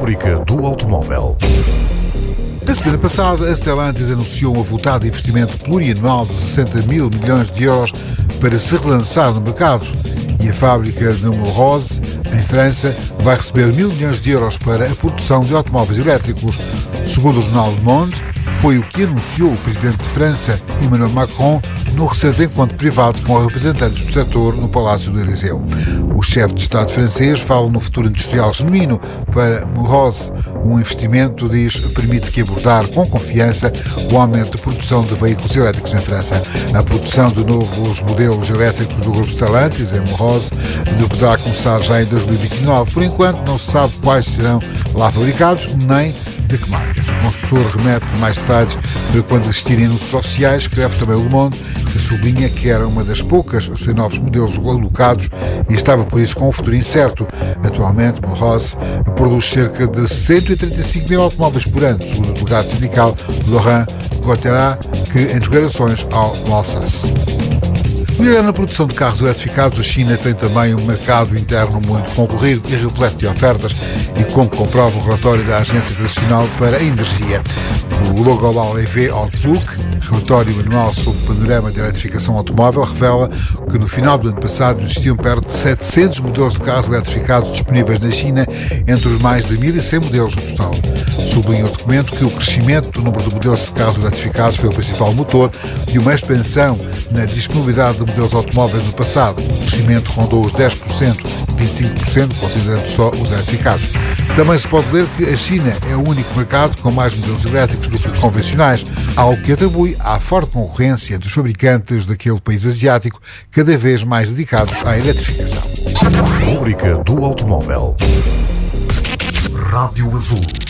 Rubrica do automóvel. Na semana passada, a Stellantis anunciou um avultado investimento plurianual de 60 mil milhões de euros para se relançar no mercado. E a fábrica de Mulhouse, em França, vai receber 1.000 milhões de euros para a produção de automóveis elétricos. Segundo o jornal Le Monde, foi o que anunciou o presidente de França, Emmanuel Macron, no recente encontro privado com representantes do setor no Palácio do Eliseu. O chefe de Estado francês fala no futuro industrial genuíno para Mulhouse. Um investimento, diz, permite que abordar com confiança o aumento de produção de veículos elétricos em França. A produção de novos modelos elétricos do grupo Stellantis, em Mulhouse, deverá começar já em 2029. Por enquanto, não se sabe quais serão lá fabricados, nem de que marcas. O construtor remete mais detalhes para quando existirem anúncios oficiais. Escreve também o Le Monde, que sublinha que era uma das poucas a ser novos modelos alocados e estava por isso com um futuro incerto. Atualmente, Mulhouse produz cerca de 135 mil automóveis por ano, segundo o delegado sindical Laurent Gauthier, que em declarações ao Alsace. Liderando na produção de carros eletrificados, a China tem também um mercado interno muito concorrido e repleto de ofertas, e como comprova o relatório da Agência Internacional para a Energia. O Global EV Outlook, relatório anual sobre o panorama de eletrificação automóvel, revela que no final do ano passado existiam perto de 700 modelos de carros eletrificados disponíveis na China, entre os mais de 1.100 modelos no total. Sublinha o documento que o crescimento do número de modelos de carros eletrificados foi o principal motor de uma expansão na disponibilidade de modelos automóveis no passado. O crescimento rondou os 10%, 25%, considerando só os eletrificados. Também se pode ler que a China é o único mercado com mais modelos elétricos do que convencionais, algo que atribui à forte concorrência dos fabricantes daquele país asiático, cada vez mais dedicados à eletrificação. Rubrica do automóvel. Rádio Azul.